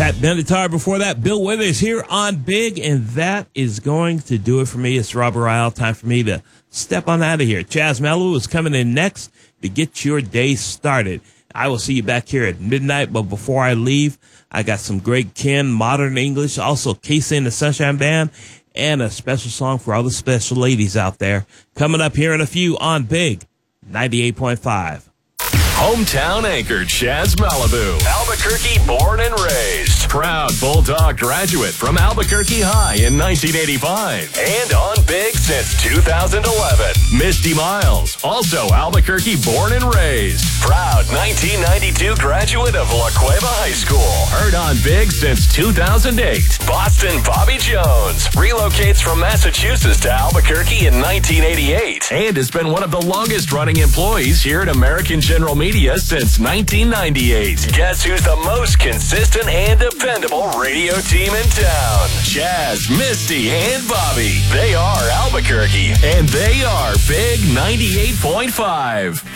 Pat Benatar before that. Bill Withers here on Big, and that is going to do it for me. It's Robert Ryle. Time for me to step on out of here. Chaz Malibu is coming in next to get your day started. I will see you back here at midnight, but before I leave, I got some great Ken, Modern English, also Casey and the Sunshine Band, and a special song for all the special ladies out there. Coming up here in a few on Big 98.5. Hometown anchor Chaz Malibu. Albuquerque born and raised. Proud Bulldog graduate from Albuquerque High in 1985. And on Big since 2011. Misty Miles, also Albuquerque born and raised. Proud 1992 graduate of La Cueva High School. Heard on Big since 2008. Boston Bobby Jones relocates from Massachusetts to Albuquerque in 1988. And has been one of the longest running employees here at American General Media since 1998. Guess who's the most consistent and dependable radio team in town? Chaz, Misty, and Bobby. They are Albuquerque, and they are Big 98.5.